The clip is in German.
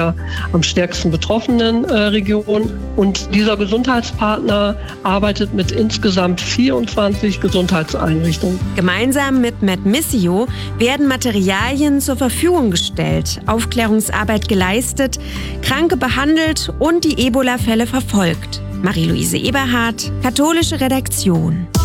am stärksten betroffenen Region. Und dieser Gesundheitspartner arbeitet mit insgesamt 24 Gesundheitseinrichtungen. Gemeinsam mit MedMissio werden Materialien zur Verfügung gestellt, Aufklärungsarbeit geleistet, Kranke behandelt und die Ebola-Fälle verfolgt. Marie-Louise Eberhardt, Katholische Redaktion.